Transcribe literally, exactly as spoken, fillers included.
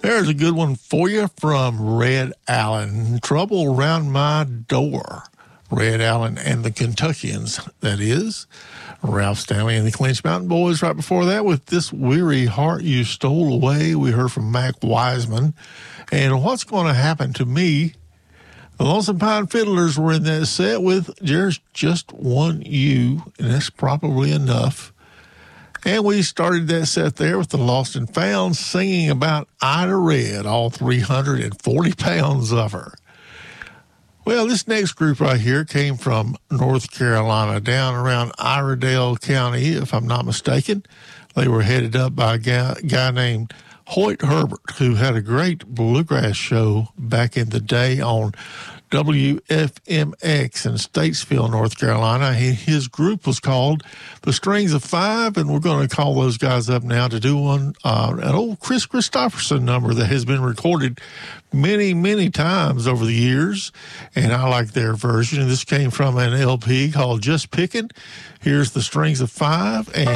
There's a good one for you from Red Allen. Trouble Around My Door. Red Allen and the Kentuckians, that is. Ralph Stanley and the Clinch Mountain Boys right before that with This Weary Heart You Stole Away. We heard from Mac Wiseman. And What's Going to Happen to Me? The Lonesome Pine Fiddlers were in that set with There's Just One You, and that's probably enough. And we started that set there with the Lost and Found singing about Ida Red, all three hundred forty pounds of her. Well, this next group right here came from North Carolina, down around Iredell County, if I'm not mistaken. They were headed up by a guy, guy named Hoyt Herbert, who had a great bluegrass show back in the day on W F M X in Statesville, North Carolina. He, his group was called The Strings of Five, and we're going to call those guys up now to do one, uh, an old Chris Christopherson number that has been recorded many, many times over the years, and I like their version. This came from an L P called Just Pickin'. Here's The Strings of Five, and